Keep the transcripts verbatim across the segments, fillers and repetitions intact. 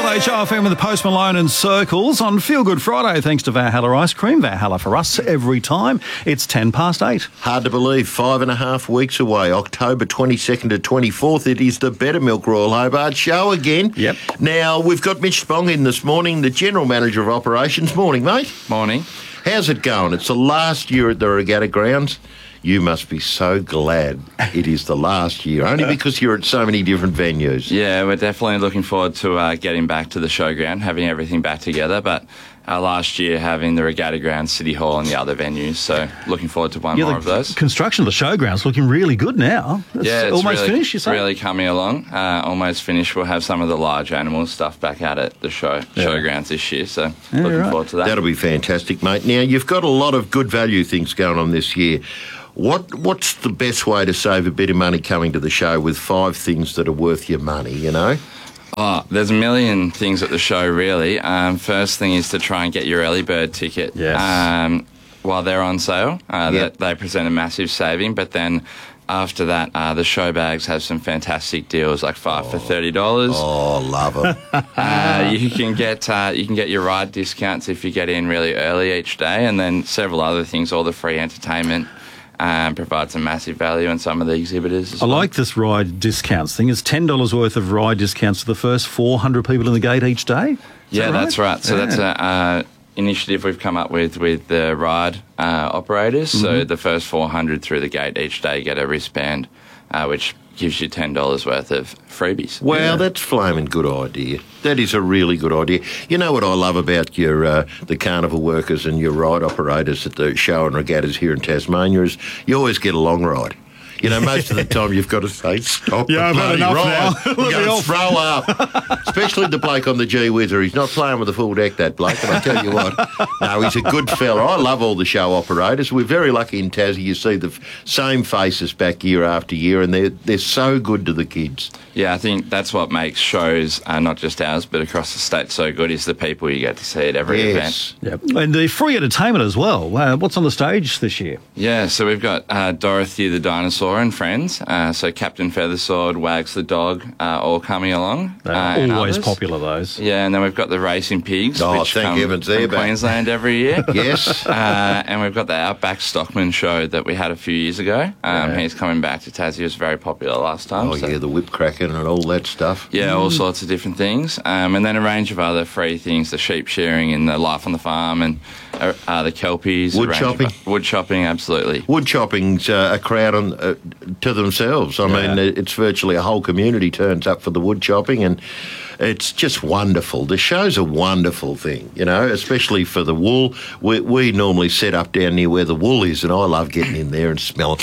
Friday, Show F M with the Post Malone and Circles on Feel Good Friday, thanks to Valhalla Ice Cream. Valhalla for us every time. It's ten past eight. Hard to believe, five and a half weeks away, October twenty-second to twenty-fourth. It is the Better Milk Royal Hobart show again. Yep. Now, we've got Mitch Spong in this morning, the General Manager of Operations. Morning, mate. Morning. How's it going? It's the last year at the Regatta Grounds. You must be so glad it is the last year, only because you're at so many different venues. Yeah, we're definitely looking forward to uh, getting back to the showground, having everything back together. But uh, last year having the Regatta Ground, City Hall and the other venues. So looking forward to one yeah, more the of those. Construction of the showground's looking really good now. It's yeah, it's almost really, finished, you say? really coming along. Uh, almost finished. We'll have some of the large animal stuff back out at the show Yeah. showgrounds this year. So Yeah, looking right. forward to that. That'll be fantastic, mate. Now, you've got a lot of good value things going on this year. What What's the best way to save a bit of money coming to the show with five things that are worth your money, you know? Oh, there's a million things at the show, really. Um, first thing is to try and get your early bird ticket Yes. um, while they're on sale. Uh, Yep. that They present a massive saving, but then after that, uh, the show bags have some fantastic deals, like five for thirty dollars. Oh, love them. Uh, you can get uh, you can get your ride discounts if you get in really early each day, and then several other things. All the free entertainment um, provides a massive value in some of the exhibitors as I well. like this ride discounts thing. It's ten dollars worth of ride discounts for the first four hundred people in the gate each day. Is Yeah, that right? that's right. So Yeah. that's a uh, initiative we've come up with with the ride uh, operators. So Mm-hmm. the first four hundred through the gate each day get a wristband, uh, which gives you ten dollars worth of freebies. Well, Yeah. that's flaming good idea. That is a really good idea. You know what I love about your uh, the carnival workers and your ride operators at the show and regattas here in Tasmania is you always get a long ride. You know, most of the time you've got to say, stop Yeah, the I've had bloody enough ride. now. You're Let me going to off. throw up. Especially the bloke on the G Whizzer. He's not playing with the full deck, that bloke, and I tell you what, no, he's a good fella. I love all the show operators. We're very lucky in Tassie. You see the f- same faces back year after year, and they're, they're so good to the kids. Yeah, I think that's what makes shows, uh, not just ours, but across the state so good is the people you get to see at every event. Yes. Yep. And the free entertainment as well. Uh, what's on the stage this year? Yeah, so we've got uh, Dorothy the dinosaur and friends. Uh, so Captain Feathersword, Wags the dog, uh, all coming along. They're uh, and always others. popular, those. Yeah, and then we've got the racing pigs, Oh, which thank come heavens they're from back. Queensland every year. Yes. Uh, and we've got the Outback Stockman show that we had a few years ago. Um, Yeah. He's coming back to Tassie. He was very popular last time. Oh, so- yeah, the whip cracking and all that stuff. Yeah, all sorts of different things. Um, and then a range of other free things, the sheep shearing and the life on the farm and uh, uh, the kelpies. a Wood range of- chopping. wood chopping, absolutely. Wood chopping's uh, a crowd on, uh, to themselves. I Yeah. mean, it- it's virtually a whole community turns up for the wood chopping, and it's just wonderful. The show's a wonderful thing, you know, especially for the wool. We, we normally set up down near where the wool is, and I love getting in there and smelling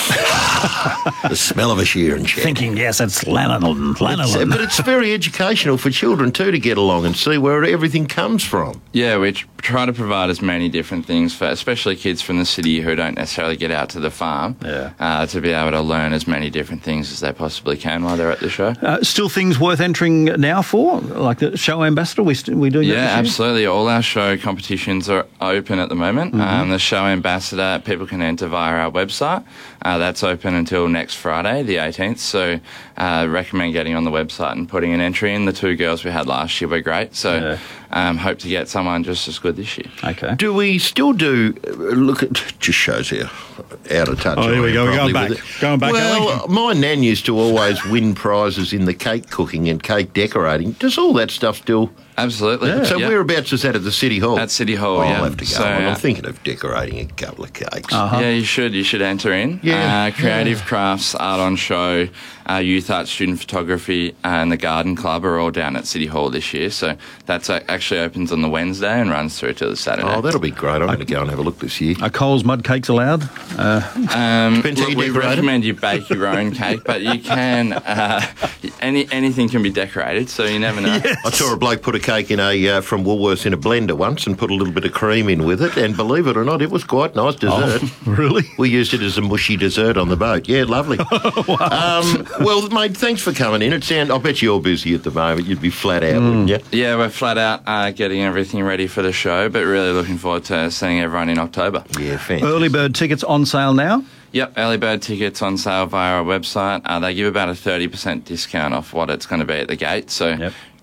the smell of a shearing shed. Thinking, yes, it's lanolin. It's, lanolin. but it's very educational for children too to get along and see where everything comes from. Yeah, we tr- try to provide as many different things for especially kids from the city who don't necessarily get out to the farm Yeah. uh, to be able to learn as many different things as they possibly can while they're at the show. Uh, still things worth entering now for? Like the show ambassador? We, st- we doing that Yeah, this year? absolutely. All our show competitions are open at the moment. Mm-hmm. Um, the show ambassador, people can enter via our website. Uh, that's open until next Friday, the eighteenth. So uh, recommend getting on the website and putting an entry in. The two girls we had last year were great. So Yeah. um, hope to get someone just as good this year. Okay. Do we still do? uh, Look, it just shows how out of touch. Oh, here I we am go, we're probably going with back. it. Going back, Well, aren't my nan used to always win prizes in the cake cooking and cake decorating. Does all that stuff still? Absolutely. So Yeah. whereabouts is that at the City Hall? At City Hall, Oh, yeah. I'll have to go. So, I'm uh, thinking of decorating a couple of cakes. Uh-huh. Yeah, you should. You should enter in. Yeah. Uh, creative crafts, art on show, uh, youth art, student photography, uh, and the garden club are all down at City Hall this year. So that's uh, actually opens on the Wednesday and runs through to the Saturday. Oh, that'll be great. I'm going to go and have a look this year. Are Coles mud cakes allowed? Uh, Um, Depends how look, you we decorate 'em. recommend you bake your own cake, but you can. Uh, any anything can be decorated, so you never know. I saw a bloke put a cake in a uh, from Woolworths in a blender once and put a little bit of cream in with it, and believe it or not, it was quite nice dessert. Oh, really? We used it as a mushy dessert on the boat. Yeah, lovely. um, well, mate, thanks for coming in. It sound, I bet you're busy at the moment. You'd be flat out, wouldn't you? Yeah, we're flat out uh, getting everything ready for the show, but really looking forward to seeing everyone in October. Yeah, fantastic. Early bird tickets on sale now? Yep, early bird tickets on sale via our website. Uh, they give about a thirty percent discount off what it's going to be at the gate, so Yep.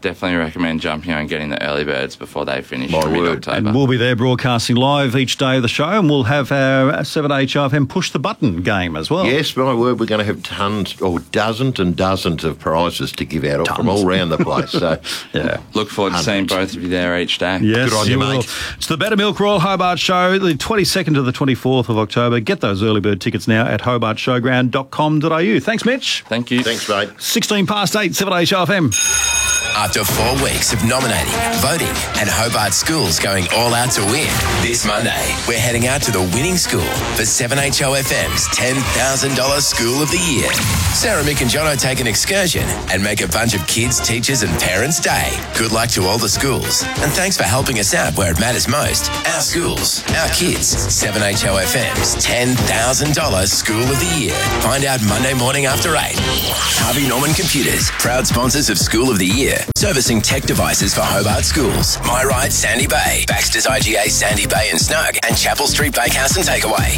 definitely recommend jumping on and getting the early birds before they finish My in word. mid-October. And we'll be there broadcasting live each day of the show, and we'll have our seven H O F M Push the Button game as well. Yes, my word, we're going to have tons, or dozens and dozens of prizes to give out from all around the place. So, Yeah. Look forward to seeing both of you there each day. Yes, Good on you you, will. mate. It's the Better Milk Royal Hobart Show, the twenty-second to the twenty-fourth of October. Get those early bird tickets now at hobart showground dot com dot a u. Thanks, Mitch. Thank you. thanks, mate. sixteen past eight, seven H O F M. After four weeks of nominating, voting, and Hobart schools going all out to win, this Monday, we're heading out to the winning school for seven H O F M's ten thousand dollars School of the Year. Sarah, Mick and Jono take an excursion and make a bunch of kids, teachers and parents' day. Good luck to all the schools. And thanks for helping us out where it matters most. Our schools, our kids. seven H O F M's ten thousand dollars School of the Year. Find out Monday morning after eight. Harvey Norman Computers, proud sponsors of School of the Year. Servicing tech devices for Hobart schools. My Ride, Sandy Bay. Baxter's I G A, Sandy Bay and Snug. And Chapel Street Bakehouse and Takeaway.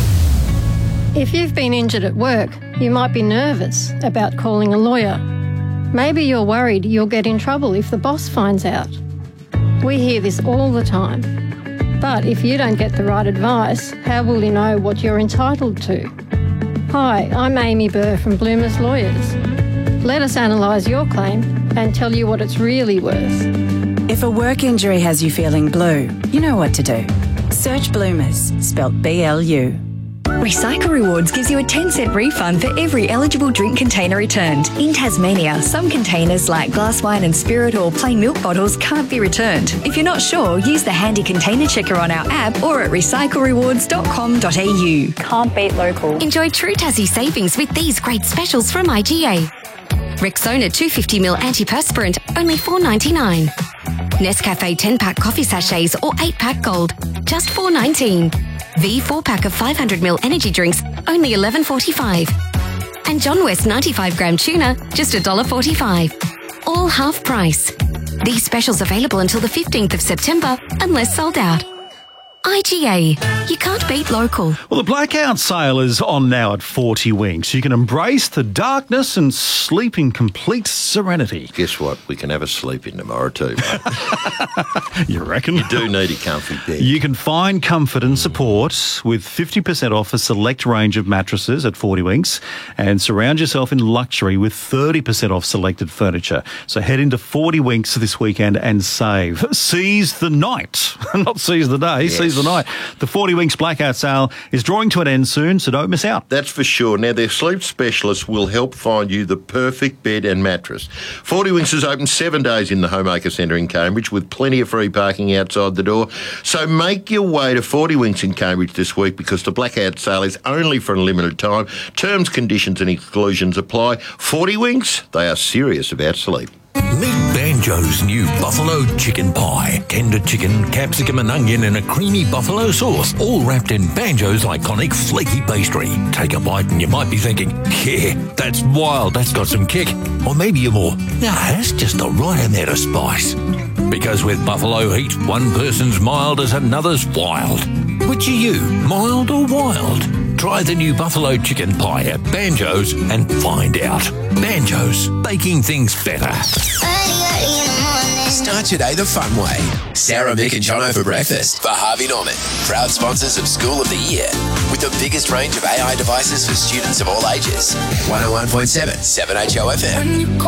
If you've been injured at work, you might be nervous about calling a lawyer. Maybe you're worried you'll get in trouble if the boss finds out. We hear this all the time. But if you don't get the right advice, how will you know what you're entitled to? Hi, I'm Amy Burr from Bloomers Lawyers. Let us analyse your claim and tell you what it's really worth. If a work injury has you feeling blue, you know what to do. Search Bloomers, spelt B L U. Recycle Rewards gives you a ten cent refund for every eligible drink container returned. In Tasmania, some containers like glass wine and spirit or plain milk bottles can't be returned. If you're not sure, use the handy container checker on our app or at recycle rewards dot com dot a u. Can't beat local. Enjoy true Tassie savings with these great specials from I G A. Rexona two hundred fifty milliliter antiperspirant, only four ninety-nine. Nescafe ten pack coffee sachets or eight pack gold, just four nineteen. V four pack of five hundred milliliter energy drinks, only eleven forty-five. And John West ninety-five gram tuna, just one dollar forty-five. All half price. These specials available until the fifteenth of September, unless sold out. I G A. You can't beat local. Well, the blackout sale is on now at forty Winks. You can embrace the darkness and sleep in complete serenity. Guess what? We can have a sleep in tomorrow too, mate. You reckon? You do need a comfy bed. You can find comfort and support with fifty percent off a select range of mattresses at forty Winks, and surround yourself in luxury with thirty percent off selected furniture. So head into forty Winks this weekend and save. Seize the night, not seize the day, Yes. seize the night. The forty Winks blackout sale is drawing to an end soon, so don't miss out. That's for sure. Now, their sleep specialists will help find you the perfect bed and mattress. forty Winks is open seven days in the Homemaker Centre in Cambridge with plenty of free parking outside the door. So make your way to forty Winks in Cambridge this week because the blackout sale is only for a limited time. Terms, conditions and exclusions apply. forty Winks, they are serious about sleep. Meet Banjo's new buffalo chicken pie. Tender chicken, capsicum and onion in a creamy buffalo sauce, all wrapped in Banjo's iconic flaky pastry. Take a bite and you might be thinking, yeah, that's wild, that's got some kick. Or maybe you're more, nah, that's just the right amount of spice. Because with buffalo heat, one person's mild as another's wild. Which are you, mild or wild? Try the new buffalo chicken pie at Banjo's and find out. Banjo's, baking things better. Start your day the fun way. Sarah, Mick and Jono for breakfast for Harvey Norman. Proud sponsors of School of the Year. With the biggest range of A I devices for students of all ages. one oh one point seven, seven H O F M.